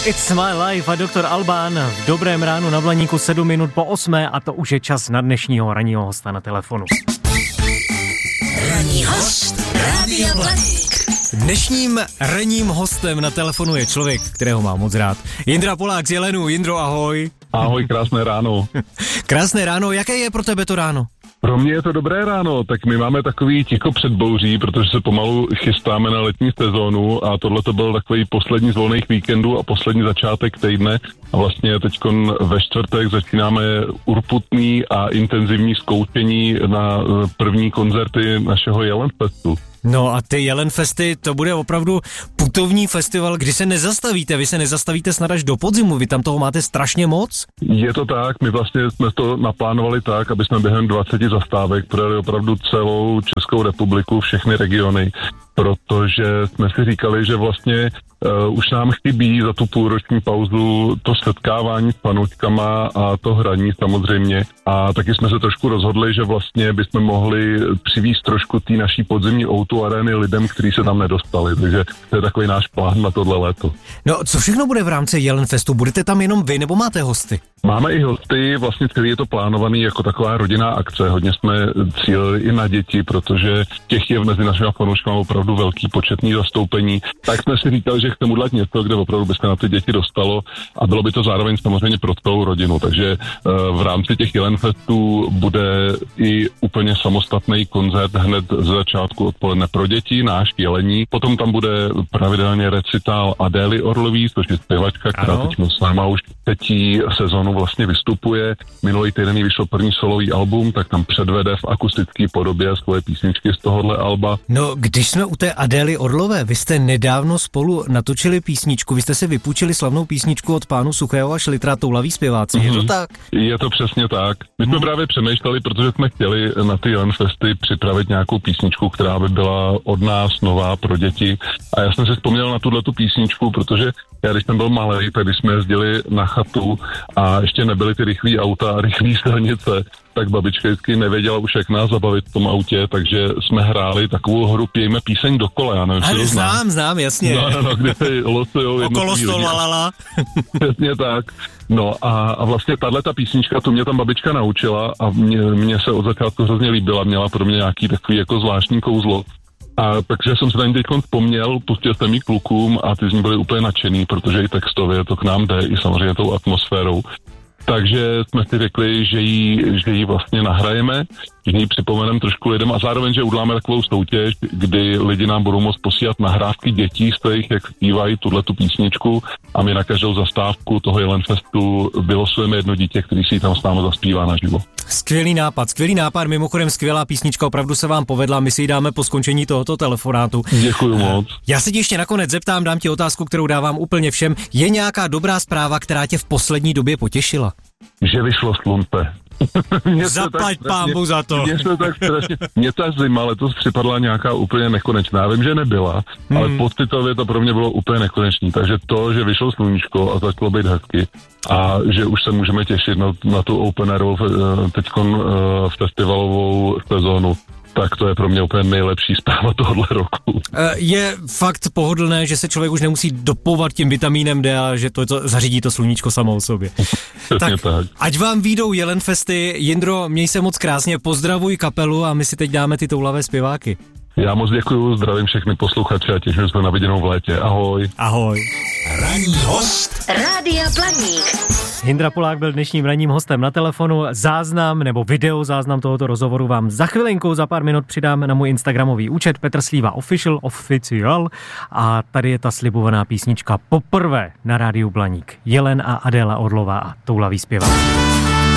It's my life a doktor Alban v dobrém ránu na Blaníku 7 minut po 8 a to už je čas na dnešního ranního hosta na telefonu. Ranní host Rádia Blaník. Dnešním ranním hostem na telefonu je člověk, kterého mám moc rád. Jindra Polák z Jelenu. Jindro, ahoj. Ahoj, krásné ráno. Krásné ráno, jaké je pro tebe to ráno? Pro mě je to dobré ráno, tak my máme takový ticho před bouří, protože se pomalu chystáme na letní sezónu a tohle to byl takový poslední z volných víkendů a poslední začátek týdne a vlastně teďkon ve čtvrtek začínáme urputný a intenzivní zkoušení na první koncerty našeho Jelenfestu. No a ty Jelenfesty, to bude opravdu putovní festival, kdy se nezastavíte, vy se nezastavíte snad až do podzimu, vy tam toho máte strašně moc? Je to tak, my vlastně jsme to naplánovali tak, aby jsme během 20 zastávek projeli opravdu celou Českou republiku, všechny regiony, protože jsme si říkali, že vlastně už nám chybí za tu půlroční pauzu to setkávání s fanouškama a to hraní samozřejmě. A taky jsme se trošku rozhodli, že vlastně bychom mohli přivízt trošku té naší podzimní O2 arény lidem, kteří se tam nedostali. Takže to je takový náš plán na tohle léto. No, co všechno bude v rámci Jelenfestu? Budete tam jenom vy nebo máte hosty? Máme i hosty, vlastně celý je to plánovaný jako taková rodinná akce. Hodně jsme cílili i na děti, protože těch je mezi našimi fanouškami opravdu velký početní zastoupení. Tak jsme si říkali, že chceme udělat něco, kde opravdu by se na ty děti dostalo a bylo by to zároveň samozřejmě pro celou rodinu. Takže v rámci těch Jelenfestů bude i úplně samostatný koncert hned z začátku odpoledne pro děti, náš Jelení. Potom tam bude pravidelně recitál Adély Orlový, což je zpěvačka, která teď s náma už třetí sezónu vlastně vystupuje. Minulý týden vyšlo první solový album, tak tam předvede v akustické podobě svoje písničky z tohohle alba. No, když jsme u té Adély Orlové, vy jste nedávno spolu natočili písničku, vy jste si vypůjčili slavnou písničku od pánu Suchého a Šlitra, Toulaví zpěváci, je to tak? Je to přesně tak. My jsme právě přemýšleli, protože jsme chtěli na ty Jelenfesty připravit nějakou písničku, která by byla od nás nová pro děti. A já jsem si vzpomněl na tuhletu písničku, protože já, když jsem byl malý, tak když jsme jezdili na chatu a ještě nebyly ty rychlý auta a rychlý silnice, tak babička vždycky nevěděla už, jak nás zabavit v tom autě, takže jsme hráli takovou hru Pějme píseň dokola, já nevím, jestli to znám, jasně. No, kde losujou okolo stolalala. Přesně tak. No a vlastně tato písnička, tu mě tam babička naučila a mě se od začátku hrozně líbila, měla pro mě nějaký takový jako zvláštní kouzlo. A takže jsem se tady teď vzpomněl, pustil jsem ji klukům a ty z ní byli úplně nadšený, protože i textově to k nám jde, i samozřejmě tou atmosférou. Takže jsme si řekli, že ji vlastně nahrajeme, že ji připomeneme trošku lidem a zároveň, že uděláme takovou soutěž, kdy lidi nám budou moct posílat nahrávky dětí z těch, jak zpívají tuhletu písničku a my na každou zastávku toho Jelenfestu vylosujeme jedno dítě, který si ji tam s námi zaspívá naživo. Skvělý nápad, mimochodem skvělá písnička, opravdu se vám povedla, my si ji dáme po skončení tohoto telefonátu. Děkuju moc. Já se ti ještě nakonec zeptám, dám ti otázku, kterou dávám úplně všem. Je nějaká dobrá zpráva, která tě v poslední době potěšila? Že vyšlo slunce. Zaplať pánbu za to. Mně ta zima letos připadla nějaká úplně nekonečná. Já vím, že nebyla, ale pocitově to pro mě bylo úplně nekonečný. Takže to, že vyšlo sluníčko a začalo být hezky a že už se můžeme těšit na tu openerovou teďkon festivalovou sezónu, tak to je pro mě úplně nejlepší zpráva tohohle roku. Je fakt pohodlné, že se člověk už nemusí dopovat tím vitamínem D a že to zařídí to sluníčko samo o sobě. tak, ať vám vyjdou Jelenfesty. Jindro, měj se moc krásně, pozdravuj kapelu a my si teď dáme ty toulavé zpěváky. Já moc děkuju, zdravím všechny posluchače a těším se na viděnou v létě. Ahoj. Ahoj. Ranní host Rádia Blaník. Jindra Polák byl dnešním ranním hostem na telefonu. Záznam nebo video záznam tohoto rozhovoru vám za chvilinku, za pár minut přidám na můj instagramový účet Petr Slíva Official a tady je ta slibovaná písnička poprvé na rádiu Blaník. Jelen a Adéla Orlová a Toulavý zpěvák.